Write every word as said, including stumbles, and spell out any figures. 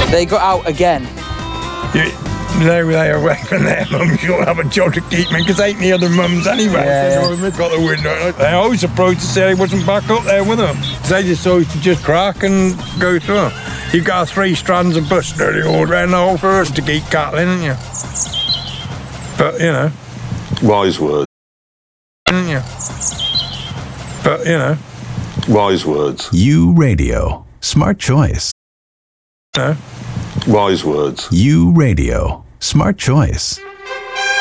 They got out again. You, they they away from their mums. You'll have a job to keep me, because ain't the other mums anyway. Yeah, So they've got the window. They always approached to say they wasn't back up there with them. They just always to just crack and go through them. You've got three strands of bush nearly all round the whole forest to keep cattle in, haven't you? But, you know. Wise words. Haven't you? But, you know. Wise words. U Radio. Smart choice. You know. Wise words. U Radio. Smart choice.